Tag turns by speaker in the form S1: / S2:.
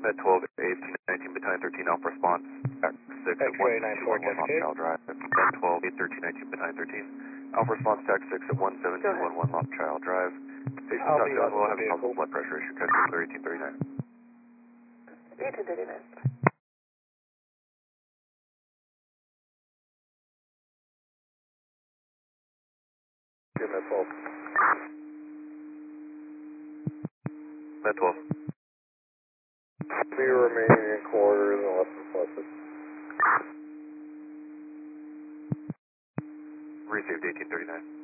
S1: Med 12, 1819, Battalion 13, Alpha Response, X6 at 1721 Lobchow Drive. Med 12, 1819, Battalion 13, Alpha Response, X6 at 1721 Lobchow Drive. Patient talk to will have a possible blood pressure issue, catch 1839.
S2: 1839.
S3: Med 12.
S1: Med 12.
S3: Clear remaining in corridors unless requested.
S1: Received 1839.